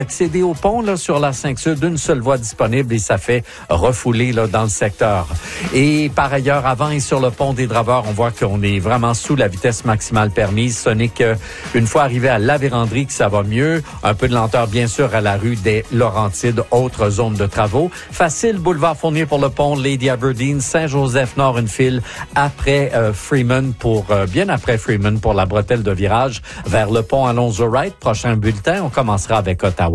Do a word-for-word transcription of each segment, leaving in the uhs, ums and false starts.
Accéder au pont là, sur la cinq Sud, une seule voie disponible et ça fait refouler là, dans le secteur. Et par ailleurs, avant et sur le pont des Draveurs, on voit qu'on est vraiment sous la vitesse maximale permise. Ce n'est qu'une fois arrivé à la Vérandrie que ça va mieux. Un peu de lenteur, bien sûr, à la rue des Laurentides, autre zone de travaux. Facile, boulevard Fournier pour le pont, Lady Aberdeen, Saint-Joseph-Nord, une file après euh, Freeman, pour euh, bien après Freeman pour la bretelle de virage vers le pont Alonzo-Wright. Prochain bulletin, on commencera avec Ottawa.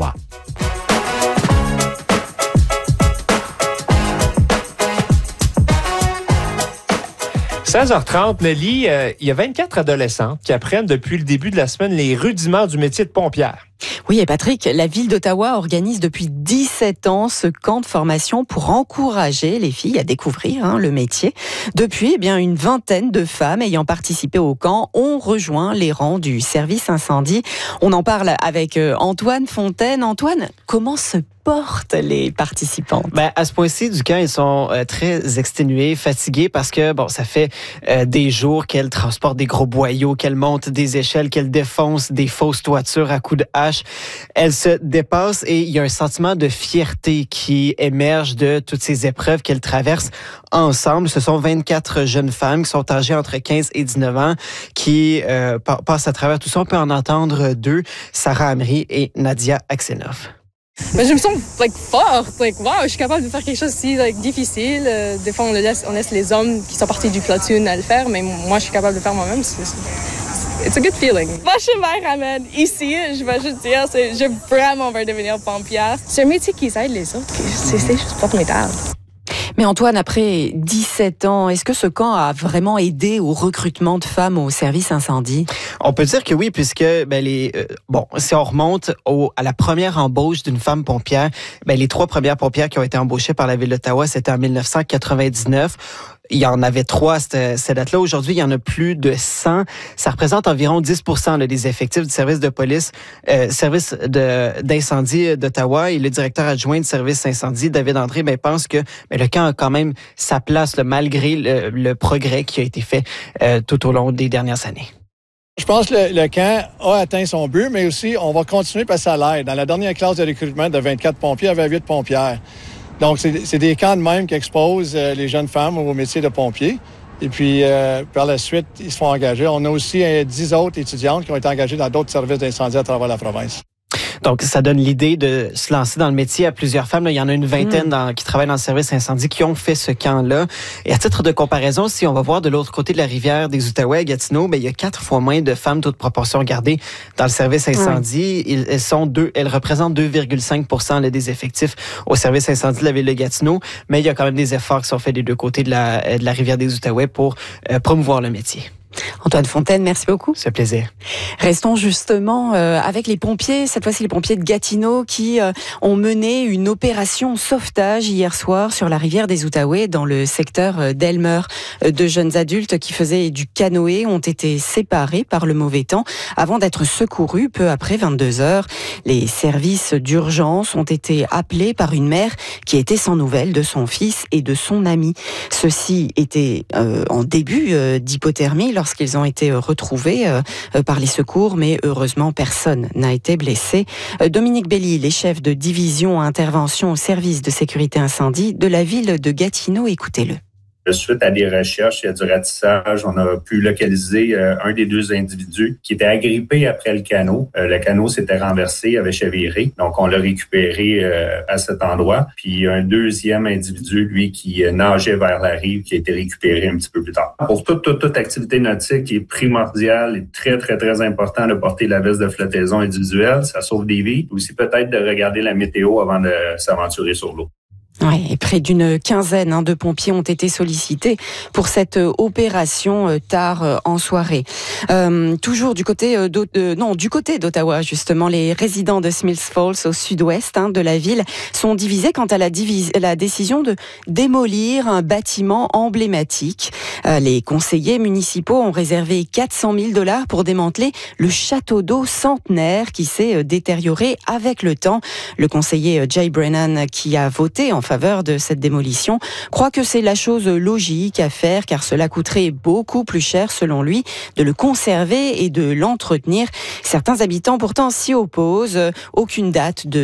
seize heures trente, Nelly, euh, il y a vingt-quatre adolescentes qui apprennent depuis le début de la semaine les rudiments du métier de pompière. Oui, et Patrick, la ville d'Ottawa organise depuis dix-sept ans ce camp de formation pour encourager les filles à découvrir hein, le métier. Depuis, eh bien, une vingtaine de femmes ayant participé au camp ont rejoint les rangs du service incendie. On en parle avec Antoine Fontaine. Antoine, comment se portent les participantes? Ben, à ce point-ci du camp, ils sont euh, très exténués, fatigués parce que bon, ça fait euh, des jours qu'elles transportent des gros boyaux, qu'elles montent des échelles, qu'elles défoncent des fausses toitures à coups de hache. Elles se dépassent et il y a un sentiment de fierté qui émerge de toutes ces épreuves qu'elles traversent ensemble. Ce sont vingt-quatre jeunes femmes qui sont âgées entre quinze et dix-neuf ans qui euh, passent à travers tout ça. On peut en entendre deux, Sarah Amri et Nadia Aksenov. Mais je me sens like forte, like wow, je suis capable de faire quelque chose si like, difficile. Euh, des fois, on laisse, on laisse les hommes qui sont partis du platoon à le faire, mais moi, je suis capable de le faire moi-même. C'est, c'est, it's a good feeling. Moi, je suis mère ramène ici. Je vais juste dire, c'est, je vraiment veux devenir pompière. C'est un métier qui aide les autres. C'est, c'est juste formidable. Mais Antoine, après dix-sept ans, est-ce que ce camp a vraiment aidé au recrutement de femmes au service incendie? On peut dire que oui, puisque ben les euh, bon, si on remonte au, à la première embauche d'une femme pompière, ben les trois premières pompières qui ont été embauchées par la ville d'Ottawa, c'était en dix-neuf cent quatre-vingt-dix-neuf. Il y en avait trois à cette, cette date-là. Aujourd'hui, il y en a plus de cent. Ça représente environ dix pour cent là, des effectifs du service de police, euh, service de, d'incendie d'Ottawa. Et le directeur adjoint du service incendie, David André, ben, pense que ben, le camp a quand même sa place là, malgré le, le progrès qui a été fait euh, tout au long des dernières années. Je pense que le, le camp a atteint son but, mais aussi on va continuer parce que ça l'aide. Dans la dernière classe de recrutement de vingt-quatre pompiers, il y avait huit pompières. Donc, c'est, c'est des camps de même qui exposent euh, les jeunes femmes au métier de pompier. Et puis, euh, par la suite, ils se font engager. On a aussi euh, dix autres étudiantes qui ont été engagées dans d'autres services d'incendie à travers la province. Donc, ça donne l'idée de se lancer dans le métier à plusieurs femmes. Là, il y en a une vingtaine dans, qui travaillent dans le service incendie qui ont fait ce camp-là. Et à titre de comparaison, si on va voir de l'autre côté de la rivière des Outaouais, à Gatineau, ben, il y a quatre fois moins de femmes, toute proportion gardée, dans le service incendie. Oui. Elles, sont deux, elles représentent deux virgule cinq pour cent là, des effectifs au service incendie de la ville de Gatineau. Mais il y a quand même des efforts qui sont faits des deux côtés de la, de la rivière des Outaouais pour euh, promouvoir le métier. Antoine Fontaine, merci beaucoup. C'est un plaisir. Restons justement euh, avec les pompiers, cette fois-ci les pompiers de Gatineau qui euh, ont mené une opération sauvetage hier soir sur la rivière des Outaouais dans le secteur euh, d'Elmer. Euh, deux jeunes adultes qui faisaient du canoë ont été séparés par le mauvais temps avant d'être secourus peu après vingt-deux heures. Les services d'urgence ont été appelés par une mère qui était sans nouvelles de son fils et de son ami. Ceux-ci étaient euh, en début euh, d'hypothermie lorsqu'ils ont été retrouvés euh, par les secours, mais heureusement, personne n'a été blessé. Euh, Dominique Belly, les chefs de division intervention au service de sécurité incendie de la ville de Gatineau, écoutez-le. Suite à des recherches et à du ratissage, on a pu localiser euh, un des deux individus qui était agrippé après le canot. Euh, le canot s'était renversé, avait chaviré. Donc, on l'a récupéré euh, à cet endroit. Puis, un deuxième individu, lui, qui euh, nageait vers la rive, qui a été récupéré un petit peu plus tard. Pour toute, toute, toute activité nautique, il est primordial et très, très, très important de porter la veste de flottaison individuelle. Ça sauve des vies. Aussi, peut-être de regarder la météo avant de s'aventurer sur l'eau. Ouais, et près d'une quinzaine hein, de pompiers ont été sollicités pour cette euh, opération euh, tard euh, en soirée. Euh, toujours du côté euh, euh, non du côté d'Ottawa justement, les résidents de Smiths Falls au sud-ouest hein, de la ville sont divisés quant à la, divis- la décision de démolir un bâtiment emblématique. Euh, les conseillers municipaux ont réservé quatre cent mille dollars pour démanteler le château d'eau centenaire qui s'est euh, détérioré avec le temps. Le conseiller euh, Jay Brennan, qui a voté en faveur de cette démolition, croit que c'est la chose logique à faire car cela coûterait beaucoup plus cher selon lui de le conserver et de l'entretenir. Certains habitants pourtant s'y opposent. Aucune date de